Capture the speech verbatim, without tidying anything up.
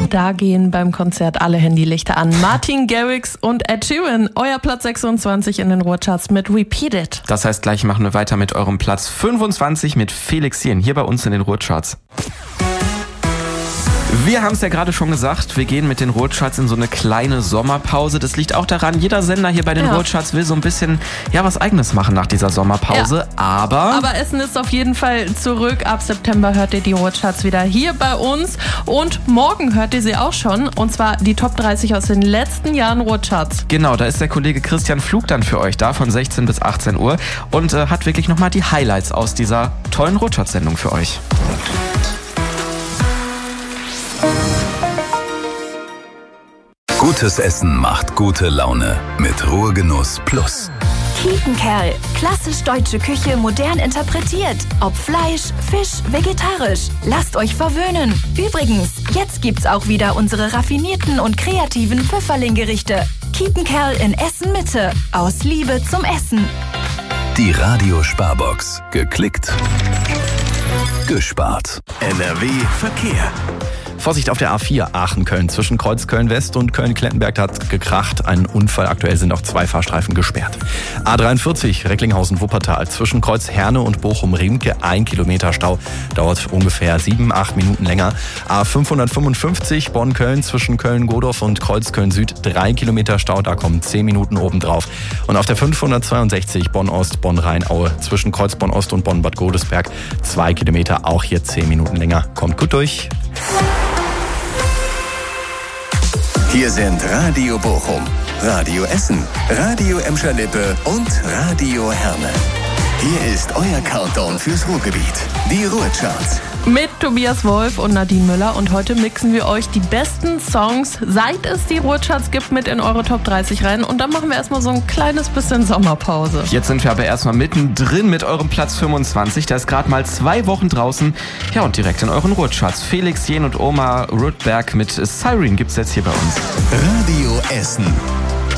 da gehen beim Konzert alle Handylichter an. Martin Garrix und Ed Sheeran, euer Platz sechsundzwanzig in den Ruhrcharts mit Repeat It. Das heißt, gleich machen wir weiter mit eurem Platz fünfundzwanzig mit Felix Jähn, hier bei uns in den Ruhrcharts. Wir haben es ja gerade schon gesagt, wir gehen mit den Ruhrcharts in so eine kleine Sommerpause. Das liegt auch daran, jeder Sender hier bei den ja. Ruhrcharts will so ein bisschen ja was Eigenes machen nach dieser Sommerpause. Ja. Aber Aber Essen ist auf jeden Fall zurück. Ab September hört ihr die Ruhrcharts wieder hier bei uns. Und morgen hört ihr sie auch schon. Und zwar die Top dreißig aus den letzten Jahren Ruhrcharts. Genau, da ist der Kollege Christian Pflug dann für euch da von sechzehn bis achtzehn Uhr. Und äh, hat wirklich nochmal die Highlights aus dieser tollen Ruhrcharts-Sendung für euch. Gutes Essen macht gute Laune mit Ruhrgenuss Plus. Kiepenkerl. Klassisch deutsche Küche modern interpretiert. Ob Fleisch, Fisch, vegetarisch. Lasst euch verwöhnen. Übrigens, jetzt gibt's auch wieder unsere raffinierten und kreativen Pfifferling-Gerichte. Kiepenkerl in Essen Mitte. Aus Liebe zum Essen. Die Radio-Sparbox. Geklickt. Gespart. N R W Verkehr. Vorsicht auf der A vier Aachen-Köln. Zwischen Kreuzköln-West und Köln-Klettenberg hat gekracht. Ein Unfall. Aktuell sind auch zwei Fahrstreifen gesperrt. A dreiundvierzig Recklinghausen-Wuppertal. Zwischen Kreuz Herne und Bochum-Riemke ein Kilometer Stau. Dauert ungefähr sieben, acht Minuten länger. A fünfhundertfünfundfünfzig Bonn-Köln. Zwischen Köln-Godorf und Kreuzköln-Süd drei Kilometer Stau. Da kommen zehn Minuten obendrauf. Und auf der fünfhundertzweiundsechzig Bonn-Ost, Bonn-Rheinaue. Zwischen Kreuz Bonn-Ost und Bonn-Bad Godesberg zwei Kilometer. Auch hier zehn Minuten länger. Kommt gut durch. Hier sind Radio Bochum, Radio Essen, Radio Emscher-Lippe und Radio Herne. Hier ist euer Countdown fürs Ruhrgebiet, die Ruhrcharts. Mit Tobias Wolf und Nadine Müller und heute mixen wir euch die besten Songs, seit es die Ruhrcharts gibt, mit in eure Top dreißig rein. Und dann machen wir erstmal so ein kleines bisschen Sommerpause. Jetzt sind wir aber erstmal mittendrin mit eurem Platz fünfundzwanzig. Der ist gerade mal zwei Wochen draußen. Ja, und direkt in euren Ruhrcharts. Felix Jähn und Omar Rudberg mit Siren gibt's jetzt hier bei uns. Radio Essen.